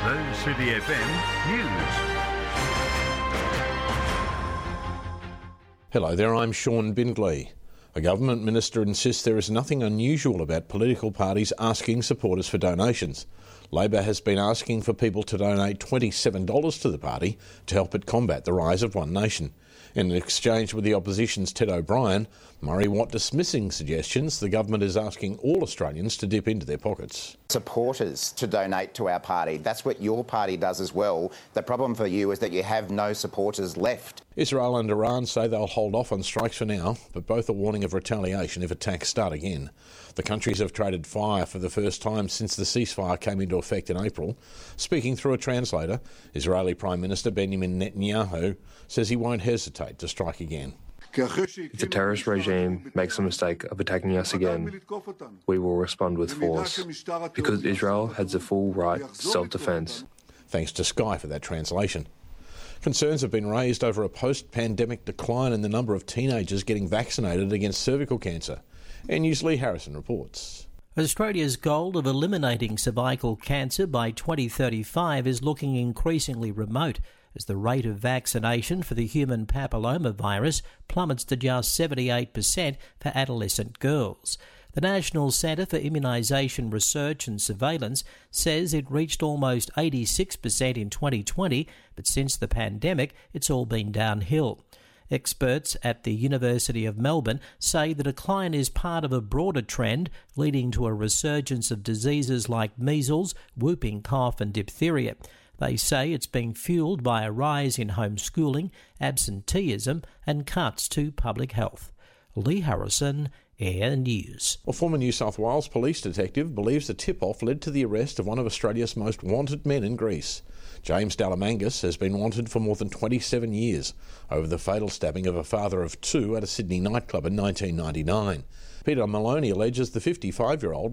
Rose City FM News. Hello there, I'm Sean Bindley. A government minister insists there is nothing unusual about political parties asking supporters for donations. Labor has been asking for people to donate $27 to the party to help it combat the rise of One Nation. In an exchange with the opposition's Ted O'Brien, Murray Watt dismissing suggestions the government is asking all Australians to dip into their pockets. Supporters to donate to our party. That's what your party does as well. The problem for you is that you have no supporters left. Israel and Iran say they'll hold off on strikes for now, but both are warning of retaliation if attacks start again. The countries have traded fire for the first time since the ceasefire came into effect in April. Speaking through a translator, Israeli Prime Minister Benjamin Netanyahu says he won't hesitate to strike again. If the terrorist regime makes the mistake of attacking us again, we will respond with force, because Israel has the full right to self-defence. Thanks to Sky for that translation. Concerns have been raised over a post-pandemic decline in the number of teenagers getting vaccinated against cervical cancer. NNews' Lee Harrison reports. Australia's goal of eliminating cervical cancer by 2035 is looking increasingly remote as the rate of vaccination for the human papillomavirus plummets to just 78% for adolescent girls. The National Centre for Immunisation Research and Surveillance says it reached almost 86% in 2020, but since the pandemic, it's all been downhill. Experts at the University of Melbourne say the decline is part of a broader trend leading to a resurgence of diseases like measles, whooping cough and diphtheria. They say it's being fuelled by a rise in homeschooling, absenteeism and cuts to public health. Lee Harrison, Air News. A former New South Wales police detective believes the tip-off led to the arrest of one of Australia's most wanted men in Greece. James Dalamangas has been wanted for more than 27 years over the fatal stabbing of a father of two at a Sydney nightclub in 1999. Peter Maloney alleges the 55-year-old